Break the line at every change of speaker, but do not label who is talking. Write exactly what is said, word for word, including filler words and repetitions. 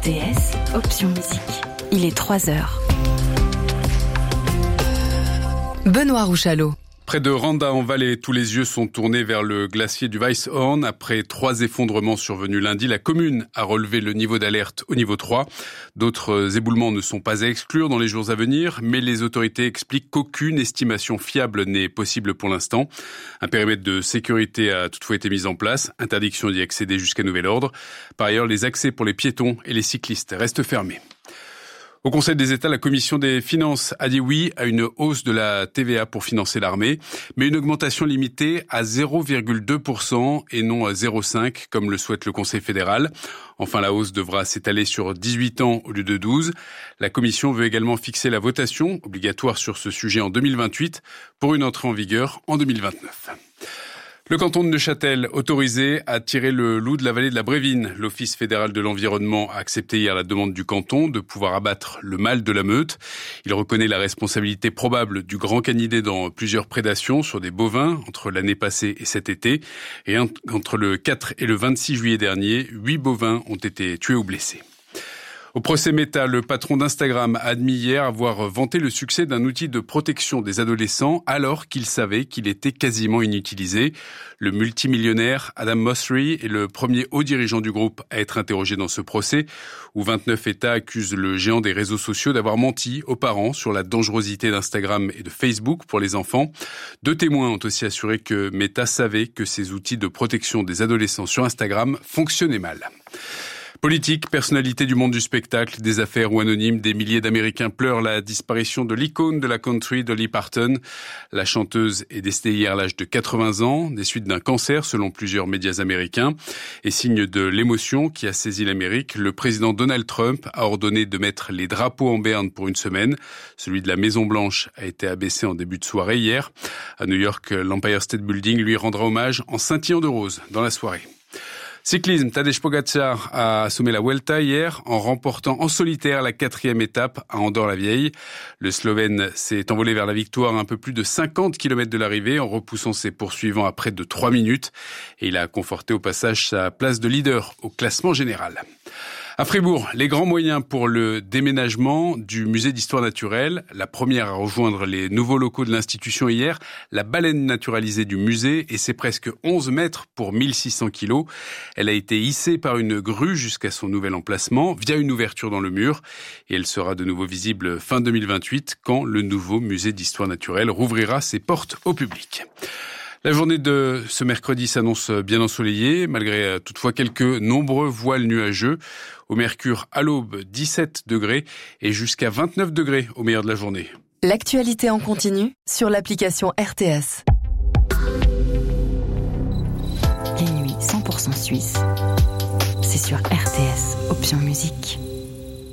T S, option musique. Il est trois heures. Benoît Rouchalot.
Près de Randa en Valais, tous les yeux sont tournés vers le glacier du Weisshorn. Après trois effondrements survenus lundi, la commune a relevé le niveau d'alerte au niveau trois. D'autres éboulements ne sont pas à exclure dans les jours à venir, mais les autorités expliquent qu'aucune estimation fiable n'est possible pour l'instant. Un périmètre de sécurité a toutefois été mis en place, interdiction d'y accéder jusqu'à nouvel ordre. Par ailleurs, les accès pour les piétons et les cyclistes restent fermés. Au Conseil des États, la Commission des Finances a dit oui à une hausse de la T V A pour financer l'armée, mais une augmentation limitée à zéro virgule deux pour cent et non à zéro virgule cinq pour cent comme le souhaite le Conseil fédéral. Enfin, la hausse devra s'étaler sur dix-huit ans au lieu de douze. La Commission veut également fixer la votation obligatoire sur ce sujet en deux mille vingt-huit pour une entrée en vigueur en deux mille vingt-neuf. Le canton de Neuchâtel, autorisé à tirer le loup de la vallée de la Brévine. L'Office fédéral de l'environnement a accepté hier la demande du canton de pouvoir abattre le mâle de la meute. Il reconnaît la responsabilité probable du grand canidé dans plusieurs prédations sur des bovins entre l'année passée et cet été. Et entre le quatre et le vingt-six juillet dernier, huit bovins ont été tués ou blessés. Au procès Meta, le patron d'Instagram a admis hier avoir vanté le succès d'un outil de protection des adolescents alors qu'il savait qu'il était quasiment inutilisé. Le multimillionnaire Adam Mosseri est le premier haut dirigeant du groupe à être interrogé dans ce procès, où vingt-neuf États accusent le géant des réseaux sociaux d'avoir menti aux parents sur la dangerosité d'Instagram et de Facebook pour les enfants. Deux témoins ont aussi assuré que Meta savait que ces outils de protection des adolescents sur Instagram fonctionnaient mal. Politique, personnalité du monde du spectacle, des affaires ou anonymes, des milliers d'Américains pleurent la disparition de l'icône de la country, Dolly Parton. La chanteuse est décédée hier à l'âge de quatre-vingts ans, des suites d'un cancer selon plusieurs médias américains. Et signe de l'émotion qui a saisi l'Amérique, le président Donald Trump a ordonné de mettre les drapeaux en berne pour une semaine. Celui de la Maison-Blanche a été abaissé en début de soirée hier. À New York, l'Empire State Building lui rendra hommage en scintillant de rose dans la soirée. Cyclisme, Tadej Pogačar a assommé la Vuelta hier en remportant en solitaire la quatrième étape à Andorre-la-Vieille. Le Slovène s'est envolé vers la victoire à un peu plus de cinquante kilomètres de l'arrivée en repoussant ses poursuivants à près de trois minutes. Et il a conforté au passage sa place de leader au classement général. À Fribourg, les grands moyens pour le déménagement du musée d'histoire naturelle. La première à rejoindre les nouveaux locaux de l'institution hier, la baleine naturalisée du musée, et c'est presque onze mètres pour mille six cents kilos. Elle a été hissée par une grue jusqu'à son nouvel emplacement via une ouverture dans le mur. Et elle sera de nouveau visible fin deux mille vingt-huit quand le nouveau musée d'histoire naturelle rouvrira ses portes au public. La journée de ce mercredi s'annonce bien ensoleillée, malgré toutefois quelques nombreux voiles nuageux. Au Mercure, à l'aube, dix-sept degrés et jusqu'à vingt-neuf degrés au meilleur de la journée.
L'actualité en continu sur l'application R T S. Les nuits cent pour cent suisses, c'est sur R T S, option musique.